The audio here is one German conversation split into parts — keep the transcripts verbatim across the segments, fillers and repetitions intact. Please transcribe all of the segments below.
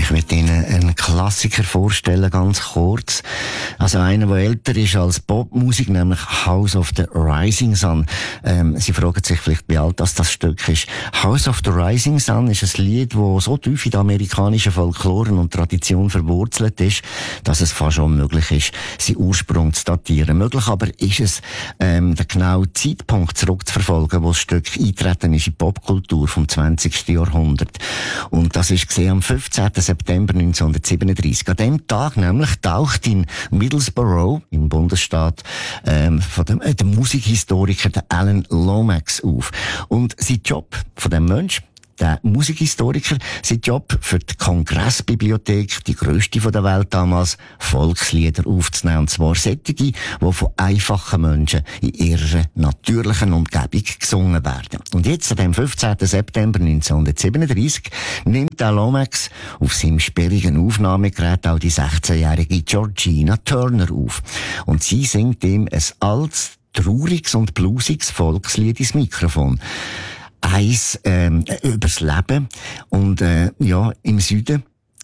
Ich möchte Ihnen einen Klassiker vorstellen, ganz kurz. Also einer, der älter ist als Popmusik, nämlich House of the Rising Sun. Ähm, Sie fragen sich vielleicht, wie alt das, das Stück ist. House of the Rising Sun ist ein Lied, das so tief in der amerikanischen Folklore und Tradition verwurzelt ist, dass es fast unmöglich ist, seinen Ursprung zu datieren. Möglich aber ist es, ähm, den genauen Zeitpunkt zurückzuverfolgen, wo das Stück eintreten ist in die Popkultur vom zwanzigsten Jahrhundert. Und das ist gesehen am fünfzehnten September neunzehnhundertsiebenunddreissig. An dem Tag nämlich taucht in Middlesbrough, im Bundesstaat, ähm, von dem, äh, dem Musikhistoriker der Alan Lomax auf. Und sein Job von dem Mensch, der Musikhistoriker, sein Job für die Kongressbibliothek, die grösste der Welt damals, Volkslieder aufzunehmen. Und zwar solche, die von einfachen Menschen in ihrer natürlichen Umgebung gesungen werden. Und jetzt, an dem fünfzehnten September neunzehnhundertsiebenunddreissig, nimmt der Lomax auf seinem sperrigen Aufnahmegerät auch die sechzehnjährige Georgina Turner auf. Und sie singt ihm ein altes, trauriges und bluesiges Volkslied ins Mikrofon. Eins ähm, übers Leben und äh, ja im Süden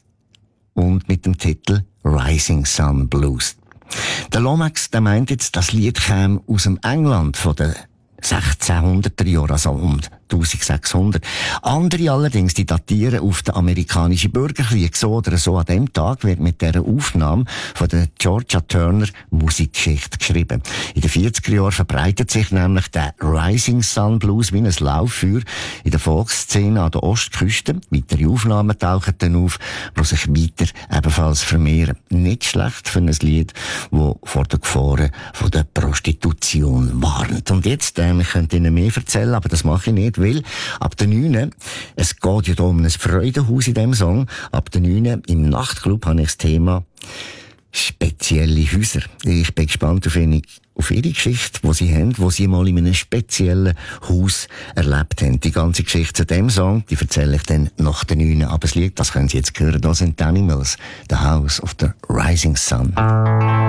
und mit dem Titel Rising Sun Blues. Der Lomax, der meint jetzt, das Lied käme aus dem England von den sechzehnhunderter Jahren, also um eintausendsechshundert. Andere allerdings, die datieren auf den amerikanischen Bürgerkrieg. So oder so an dem Tag wird mit dieser Aufnahme von der Georgia Turner Musikgeschichte geschrieben. In den vierziger Jahren verbreitet sich nämlich der Rising Sun Blues wie ein Lauffeuer in der Volksszene an der Ostküste. Weitere Aufnahmen tauchen dann auf, die sich weiter ebenfalls vermehren. Nicht schlecht für ein Lied, das vor den Gefahren von der Prostitution warnt. Und jetzt, äh, ich könnte Ihnen mehr erzählen, aber das mache ich nicht, weil ab der neun, es geht ja da um ein Freudenhaus in diesem Song, ab der neun im Nachtclub habe ich das Thema spezielle Häuser. Ich bin gespannt auf Ihre, auf Ihre Geschichte, die Sie haben, die Sie mal in einem speziellen Haus erlebt haben. Die ganze Geschichte zu diesem Song, die erzähle ich dann nach der neun. Aber das Lied, das können Sie jetzt hören, da sind die Animals, The House of the Rising Sun.